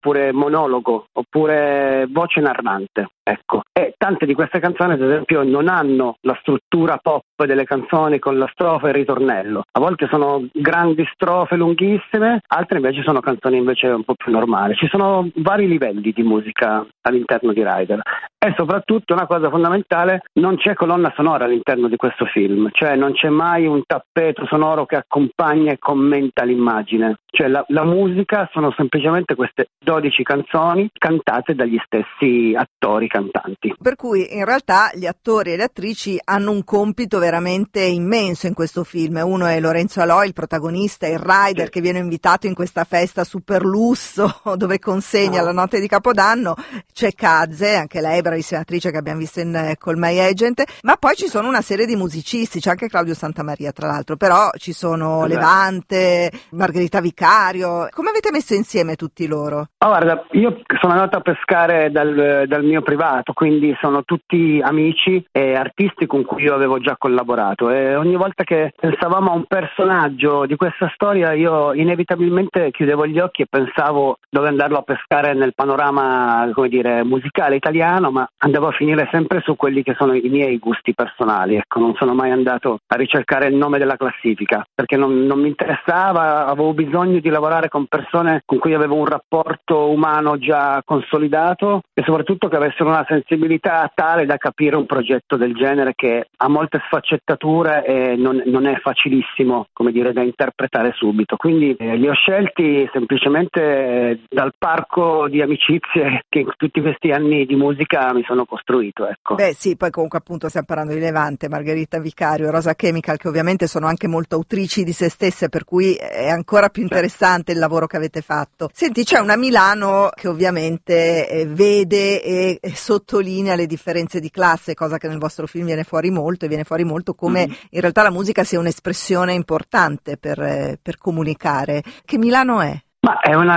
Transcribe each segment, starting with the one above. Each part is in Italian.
oppure monologo, oppure voce narrante. Ecco, e tante di queste canzoni, ad esempio, non hanno la struttura pop delle canzoni con la strofa e il ritornello. A volte sono grandi strofe lunghissime, altre invece sono canzoni invece un po' più normali. Ci sono vari livelli di musica all'interno di Rider. E soprattutto una cosa fondamentale, non c'è colonna sonora all'interno di questo film, cioè non c'è mai un tappeto sonoro che accompagna e commenta l'immagine, cioè la musica sono semplicemente queste 12 canzoni cantate dagli stessi attori cantanti. Per cui in realtà gli attori e le attrici hanno un compito veramente immenso in questo film. Uno è Lorenzo Aloi, il protagonista, il Rider, che viene invitato in questa festa super lusso dove consegna la notte di Capodanno. C'è Kazze, anche lei bravissima attrice che abbiamo visto in Call My Agent, ma poi ci sono una serie di musicisti, c'è anche Claudio Santamaria tra l'altro, però ci sono Levante, Margherita Vicario. Come avete messo insieme tutti loro? Guarda, io sono andato a pescare dal mio privato, quindi sono tutti amici e artisti con cui io avevo già collaborato, e ogni volta che pensavamo a un personaggio di questa storia io inevitabilmente chiudevo gli occhi e pensavo dove andarlo a pescare nel panorama, come dire, musicale italiano, ma andavo a finire sempre su quelli che sono i miei gusti personali. Ecco, non sono mai andato a ricercare il nome della classifica perché non mi interessava, avevo bisogno di lavorare con persone con cui avevo un rapporto umano già consolidato e soprattutto che avessero una sensibilità tale da capire un progetto del genere che ha molte sfaccettature e non è facilissimo, come dire, da interpretare subito. Quindi li ho scelti semplicemente dal parco di amicizie che in tutti questi anni di musica mi sono costruito, ecco. Beh sì, poi comunque appunto stiamo parlando di Levante, Margherita Vicario, Rosa Chemical, che ovviamente sono anche molto autrici di se stesse, per cui è ancora più interessante il lavoro che avete fatto. Senti, c'è una Milano che ovviamente vede e sottolinea le differenze di classe, cosa che nel vostro film viene fuori molto, e viene fuori molto come in realtà la musica sia un'espressione importante per comunicare. Che Milano è? Ma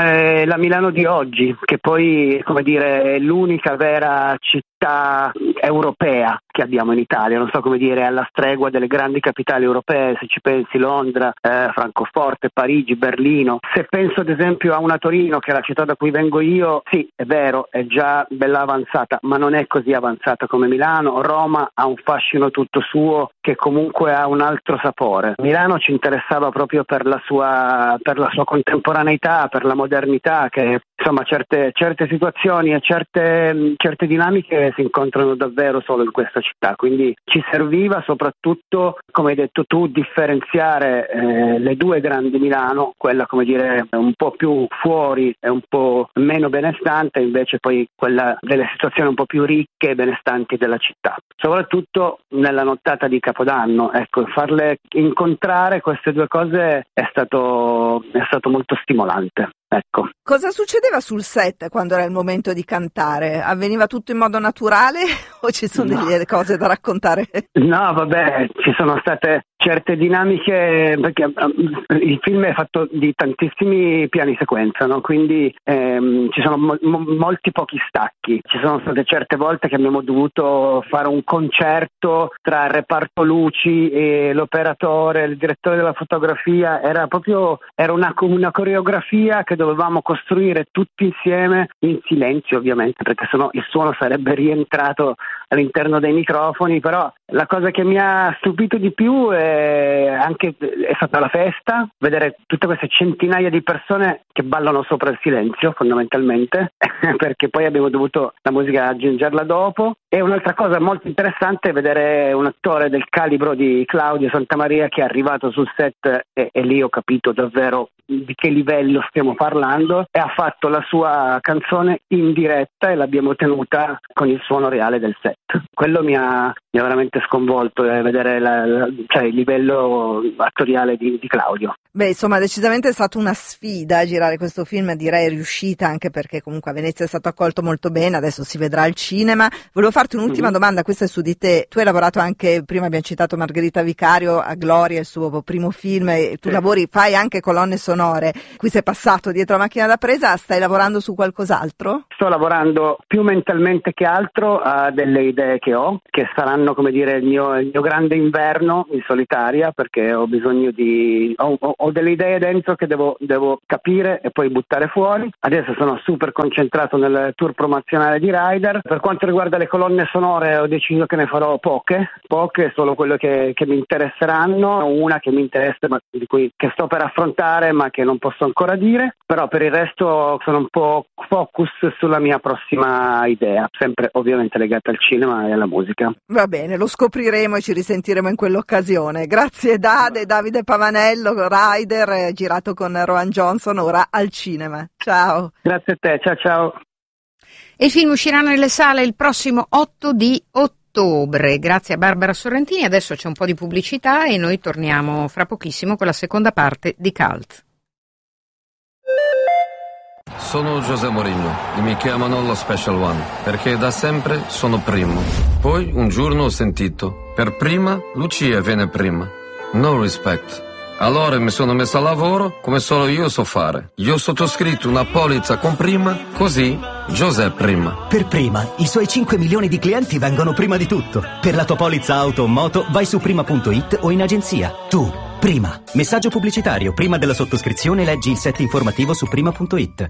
è la Milano di oggi, che poi, come dire, è l'unica vera città europea che abbiamo in Italia, non so come dire, alla stregua delle grandi capitali europee, se ci pensi Londra, Francoforte, Parigi, Berlino. Se penso ad esempio a una Torino, che è la città da cui vengo io, sì, è vero, è già bella avanzata, ma non è così avanzata come Milano. Roma ha un fascino tutto suo che comunque ha un altro sapore. Milano ci interessava proprio per la sua contemporaneità, per la modernità, che insomma certe situazioni e certe dinamiche si incontrano davvero solo in questa città, quindi ci serviva soprattutto, come hai detto tu, differenziare le due grandi Milano, quella come dire un po' più fuori e un po' meno benestante, invece poi quella delle situazioni un po' più ricche e benestanti della città, soprattutto nella nottata di Capodanno. Ecco, farle incontrare queste due cose è stato molto stimolante. Ecco. Cosa succedeva sul set quando era il momento di cantare? Avveniva tutto in modo naturale o ci sono delle cose da raccontare? No, vabbè, ci sono state certe dinamiche, perché il film è fatto di tantissimi piani sequenza, no? Quindi ci sono molti pochi stacchi. Ci sono state certe volte che abbiamo dovuto fare un concerto tra il reparto luci e l'operatore, il direttore della fotografia. Era una coreografia che dovevamo costruire tutti insieme, in silenzio ovviamente, perché sennò il suono sarebbe rientrato all'interno dei microfoni. Però la cosa che mi ha stupito di più è stata la festa, vedere tutte queste centinaia di persone che ballano sopra il silenzio fondamentalmente perché poi abbiamo dovuto la musica aggiungerla dopo. E un'altra cosa molto interessante è vedere un attore del calibro di Claudio Santamaria che è arrivato sul set e lì ho capito davvero di che livello stiamo parlando, e ha fatto la sua canzone in diretta e l'abbiamo tenuta con il suono reale del set. Quello mi ha veramente sconvolto, vedere il livello attoriale di Claudio. Beh, insomma, decisamente è stata una sfida girare questo film, direi riuscita, anche perché comunque a Venezia è stato accolto molto bene, adesso si vedrà al cinema. Volevo farti un'ultima domanda, questa è su di te. Tu hai lavorato anche, prima abbiamo citato Margherita Vicario, a Gloria, il suo primo film, e tu fai anche colonne sonore. Qui sei passato dietro la macchina da presa, stai lavorando su qualcos'altro? Sto lavorando più mentalmente che altro a delle idee che ho, che saranno, come dire, il mio grande inverno in solitaria, perché ho bisogno ho ho delle idee dentro che devo capire e poi buttare fuori. Adesso sono super concentrato nel tour promozionale di Rider. Per quanto riguarda le colonne sonore ho deciso che ne farò poche, solo quello che mi interesseranno, una che mi interessa ma che sto per affrontare ma che non posso ancora dire, però per il resto sono un po' focus sulla mia prossima idea, sempre ovviamente legata al cinema e alla musica. Va bene, lo scopriremo e ci risentiremo in quell'occasione. Grazie Davide Pavanello, Rider, girato con Rowan Johnson, ora al cinema. Ciao. Grazie a te, ciao. E il film uscirà nelle sale il prossimo 8 di ottobre. Grazie a Barbara Sorrentini. Adesso c'è un po' di pubblicità e noi torniamo fra pochissimo con la seconda parte di Cult. Sono José Mourinho e mi chiamano lo Special One perché da sempre sono primo. Poi un giorno ho sentito: per prima Lucia viene prima. No respect. Allora mi sono messo a lavoro come solo io so fare. Io ho sottoscritto una polizza con prima, così José prima. Per prima, i suoi 5 milioni di clienti vengono prima di tutto. Per la tua polizza auto o moto vai su prima.it o in agenzia. Tu, prima. Messaggio pubblicitario. Prima della sottoscrizione leggi il set informativo su prima.it.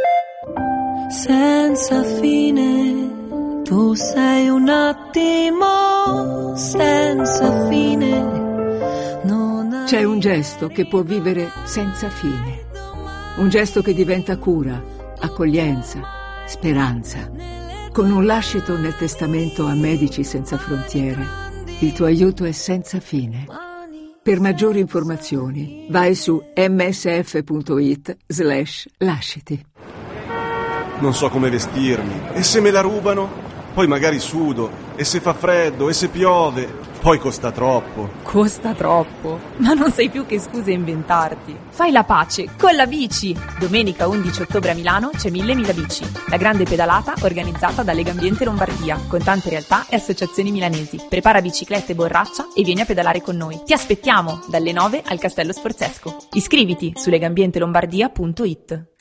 Senza fine, tu sei un attimo senza fine. C'è un gesto che può vivere senza fine, un gesto che diventa cura, accoglienza, speranza. Con un lascito nel testamento a Medici Senza Frontiere, il tuo aiuto è senza fine. Per maggiori informazioni vai su msf.it/lasciti. Non so come vestirmi, e se me la rubano? Poi magari sudo, e se fa freddo, e se piove, poi costa troppo. Costa troppo? Ma non sai più che scuse inventarti. Fai la pace con la bici! Domenica 11 ottobre a Milano c'è 1000 bici, la grande pedalata organizzata da Legambiente Lombardia, con tante realtà e associazioni milanesi. Prepara biciclette e borraccia e vieni a pedalare con noi. Ti aspettiamo dalle 9 al Castello Sforzesco. Iscriviti su legambientelombardia.it.